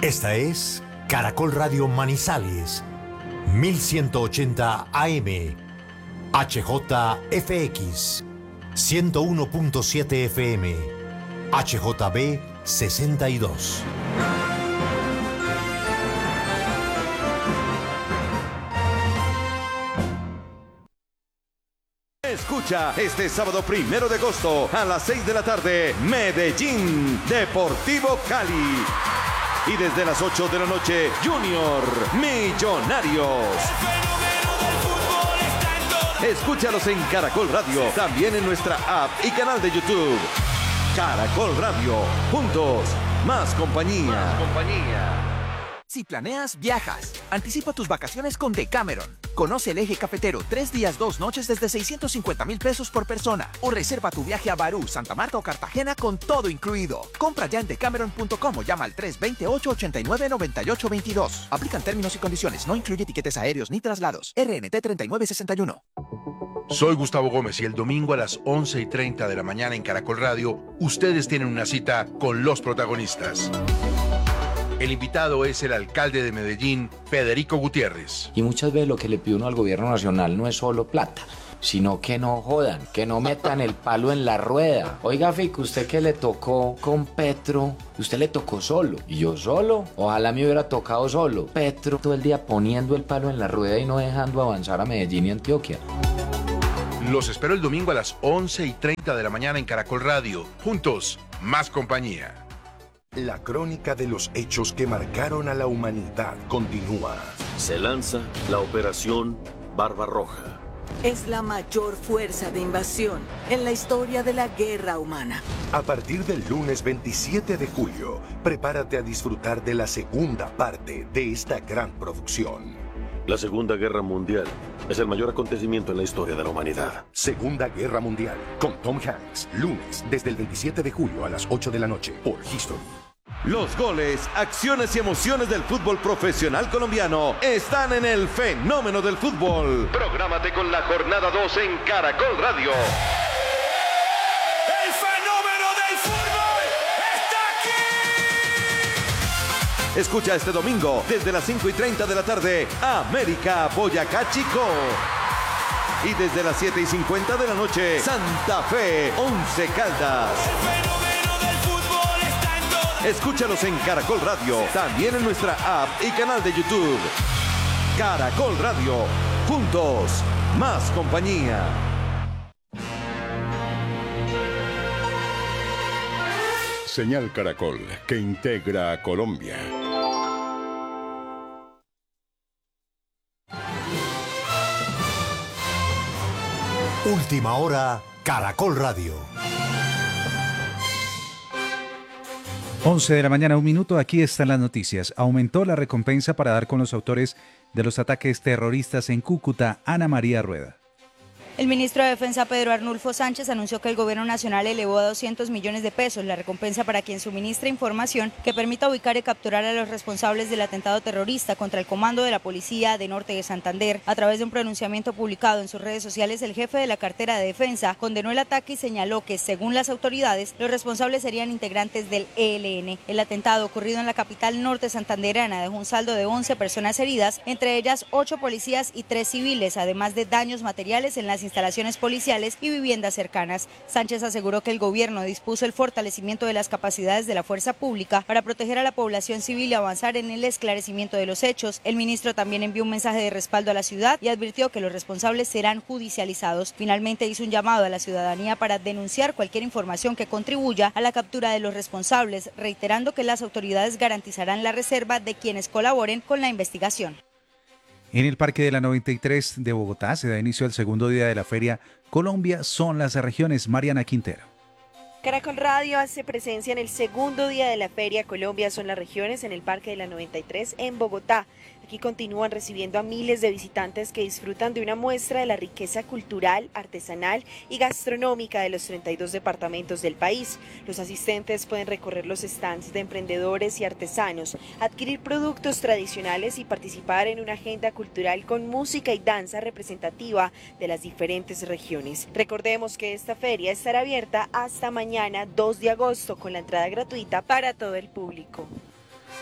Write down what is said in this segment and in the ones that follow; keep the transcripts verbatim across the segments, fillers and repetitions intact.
Esta es Caracol Radio Manizales, mil ciento ochenta A M, H J F X, ciento uno punto siete F M, H J B sesenta y dos. Escucha este sábado primero de agosto a las seis de la tarde, Medellín Deportivo Cali. Y desde las ocho de la noche, Junior Millonarios. Escúchalos en Caracol Radio, también en nuestra app y canal de YouTube. Caracol Radio, juntos, más compañía. Más compañía. Si planeas, viajas. Anticipa tus vacaciones con Decameron. Conoce el eje cafetero tres días, dos noches desde seiscientos cincuenta mil pesos por persona. O reserva tu viaje a Barú, Santa Marta o Cartagena con todo incluido. Compra ya en decameron punto com o llama al tres dos cero, ocho ocho nueve, nueve ocho dos dos. Aplican términos y condiciones. No incluye tiquetes aéreos ni traslados. R N T treinta y nueve sesenta y uno. Soy Gustavo Gómez y el domingo a las once y treinta de la mañana en Caracol Radio, ustedes tienen una cita con los protagonistas. El invitado es el alcalde de Medellín, Federico Gutiérrez. Y muchas veces lo que le pide uno al gobierno nacional no es solo plata, sino que no jodan, que no metan el palo en la rueda. Oiga, Fico, usted que le tocó con Petro, usted le tocó solo. ¿Y yo solo? Ojalá me hubiera tocado solo. Petro todo el día poniendo el palo en la rueda y no dejando avanzar a Medellín y Antioquia. Los espero el domingo a las once y treinta de la mañana en Caracol Radio. Juntos, más compañía. La crónica de los hechos que marcaron a la humanidad continúa. Se lanza la Operación Barbarroja. Es la mayor fuerza de invasión en la historia de la guerra humana. A partir del lunes veintisiete de julio, prepárate a disfrutar de la segunda parte de esta gran producción. La Segunda Guerra Mundial es el mayor acontecimiento en la historia de la humanidad. Segunda Guerra Mundial, con Tom Hanks, lunes desde el veintisiete de julio a las ocho de la noche por History. Los goles, acciones y emociones del fútbol profesional colombiano están en el fenómeno del fútbol. Prográmate con la jornada dos en Caracol Radio. ¡El fenómeno del fútbol está aquí! Escucha este domingo desde las cinco y treinta de la tarde, América Boyacá Chico. Y desde las siete y cincuenta de la noche, Santa Fe Once Caldas. Escúchalos en Caracol Radio, también en nuestra app y canal de YouTube. Caracol Radio, juntos, más compañía. Señal Caracol, que integra a Colombia. Última hora, Caracol Radio. once de la mañana, un minuto, aquí están las noticias. Aumentó la recompensa para dar con los autores de los ataques terroristas en Cúcuta. Ana María Rueda. El ministro de Defensa, Pedro Arnulfo Sánchez, anunció que el gobierno nacional elevó a doscientos millones de pesos la recompensa para quien suministre información que permita ubicar y capturar a los responsables del atentado terrorista contra el comando de la Policía de Norte de Santander. A través de un pronunciamiento publicado en sus redes sociales, el jefe de la cartera de Defensa condenó el ataque y señaló que, según las autoridades, los responsables serían integrantes del E L N. El atentado ocurrido en la capital norte santandereana dejó un saldo de once personas heridas, entre ellas ocho policías y tres civiles, además de daños materiales en las instalaciones policiales y viviendas cercanas. Sánchez aseguró que el gobierno dispuso el fortalecimiento de las capacidades de la fuerza pública para proteger a la población civil y avanzar en el esclarecimiento de los hechos. El ministro también envió un mensaje de respaldo a la ciudad y advirtió que los responsables serán judicializados. Finalmente hizo un llamado a la ciudadanía para denunciar cualquier información que contribuya a la captura de los responsables, reiterando que las autoridades garantizarán la reserva de quienes colaboren con la investigación. En el Parque de la noventa y tres de Bogotá se da inicio al segundo día de la feria Colombia son las regiones. Mariana Quintero. Caracol Radio hace presencia en el segundo día de la feria Colombia son las regiones en el Parque de la noventa y tres en Bogotá. Aquí continúan recibiendo a miles de visitantes que disfrutan de una muestra de la riqueza cultural, artesanal y gastronómica de los treinta y dos departamentos del país. Los asistentes pueden recorrer los stands de emprendedores y artesanos, adquirir productos tradicionales y participar en una agenda cultural con música y danza representativa de las diferentes regiones. Recordemos que esta feria estará abierta hasta mañana dos de agosto con la entrada gratuita para todo el público.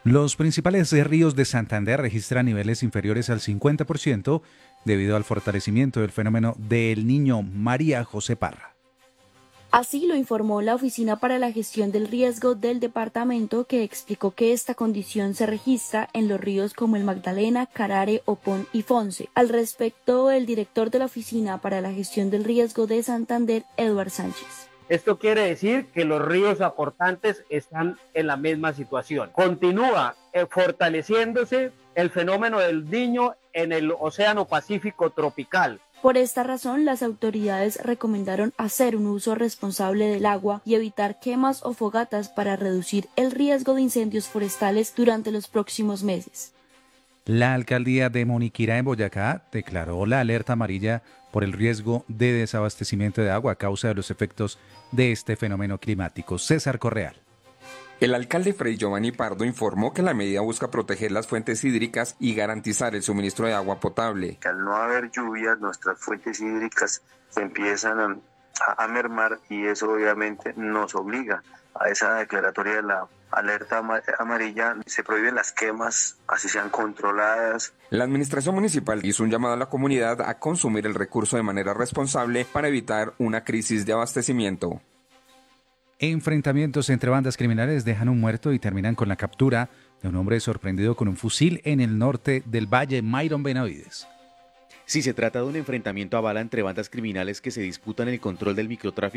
Los principales ríos de Santander registran niveles inferiores al cincuenta por ciento debido al fortalecimiento del fenómeno del Niño. María José Parra. Así lo informó la Oficina para la Gestión del Riesgo del departamento, que explicó que esta condición se registra en los ríos como el Magdalena, Carare, Opón y Fonce. Al respecto, el director de la Oficina para la Gestión del Riesgo de Santander, Eduard Sánchez. Esto quiere decir que los ríos aportantes están en la misma situación. Continúa eh, fortaleciéndose el fenómeno del Niño en el Océano Pacífico tropical. Por esta razón, las autoridades recomendaron hacer un uso responsable del agua y evitar quemas o fogatas para reducir el riesgo de incendios forestales durante los próximos meses. La alcaldía de Moniquirá, en Boyacá, declaró la alerta amarilla por el riesgo de desabastecimiento de agua a causa de los efectos de este fenómeno climático. César Correal. El alcalde Fray Giovanni Pardo informó que la medida busca proteger las fuentes hídricas y garantizar el suministro de agua potable. Al no haber lluvias, nuestras fuentes hídricas se empiezan a, a mermar y eso obviamente nos obliga a esa declaratoria de la alerta amarilla. Se prohíben las quemas, así sean controladas. La administración municipal hizo un llamado a la comunidad a consumir el recurso de manera responsable para evitar una crisis de abastecimiento. Enfrentamientos entre bandas criminales dejan un muerto y terminan con la captura de un hombre sorprendido con un fusil en el norte del Valle. Myron Benavides. Sí, se trata de un enfrentamiento a bala entre bandas criminales que se disputan el control del microtráfico